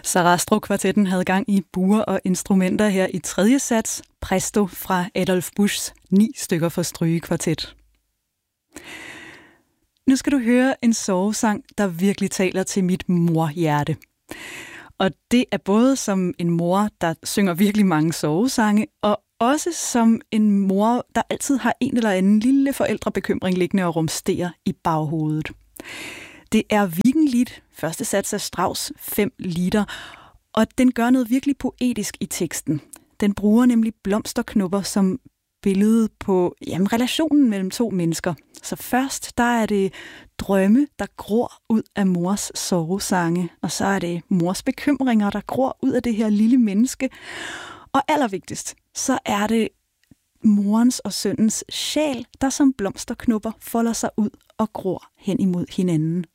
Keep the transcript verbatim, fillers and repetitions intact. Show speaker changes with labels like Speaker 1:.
Speaker 1: Sarah Struck-kvartetten havde gang i buer og instrumenter her i tredje sats, Presto fra Adolf Buschs ni stykker for strygekvartet. Nu skal du høre en sorgesang, der virkelig taler til mit morhjerte. Og det er både som en mor, der synger virkelig mange sorgesange, og også som en mor, der altid har en eller anden lille forældrebekymring liggende og rumsterer i baghovedet. Det er Wiegenlied, første sats af Strauss, fem liter, og den gør noget virkelig poetisk i teksten. Den bruger nemlig blomsterknopper som billede på jamen, relationen mellem to mennesker. Så først, der er det drømme, der gror ud af mors sorgesange, og så er det mors bekymringer, der gror ud af det her lille menneske. Og allervigtigst, så er det morens og sønnens sjæl, der som blomsterknopper folder sig ud og gror hen imod hinanden.